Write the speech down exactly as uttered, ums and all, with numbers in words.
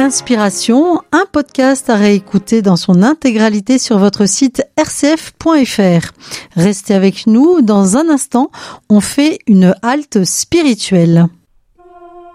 Inspiration, un podcast à réécouter dans son intégralité sur votre site r c f point f r. Restez avec nous, dans un instant, on fait une halte spirituelle.